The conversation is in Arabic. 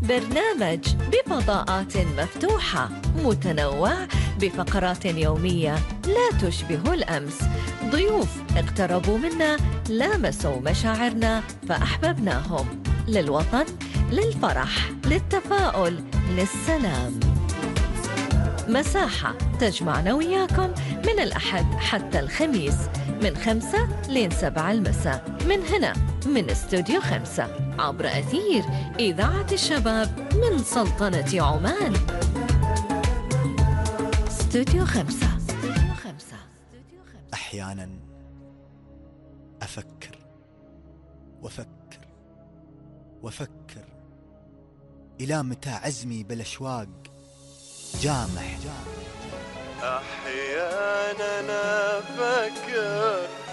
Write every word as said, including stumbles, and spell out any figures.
برنامج بفضاءات مفتوحة متنوع بفقرات يومية لا تشبه الأمس. ضيوف اقتربوا منا، لامسوا مشاعرنا فأحببناهم. للوطن، للفرح، للتفاؤل، للسلام. مساحة تجمعنا وياكم من الأحد حتى الخميس من خمسة لين سبعة المساء من هنا من استوديو خمسة عبر أثير إذاعة الشباب من سلطنة عمان. استوديو خمسة. أحيانا أفكر وأفكر وأفكر إلى متى عزمي بالأشواق جامح. أحيانا أفكر